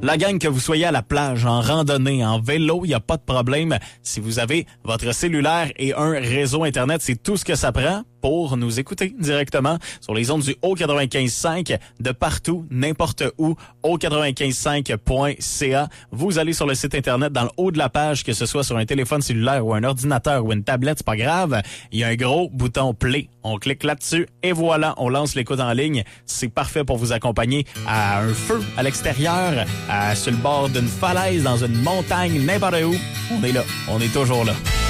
La gang, que vous soyez à la plage, en randonnée, en vélo, il n'y a pas de problème. Si vous avez votre cellulaire et un réseau Internet, c'est tout ce que ça prend pour nous écouter directement sur les ondes du Haut-95.5 de partout, n'importe où, haut955.ca. Vous allez sur le site Internet, dans le haut de la page, que ce soit sur un téléphone cellulaire ou un ordinateur ou une tablette, c'est pas grave. Il y a un gros bouton Play. On clique là-dessus et voilà, on lance l'écoute en ligne. C'est parfait pour vous accompagner à un feu à l'extérieur, sur le bord d'une falaise, dans une montagne, n'importe où. On est là. On est toujours là.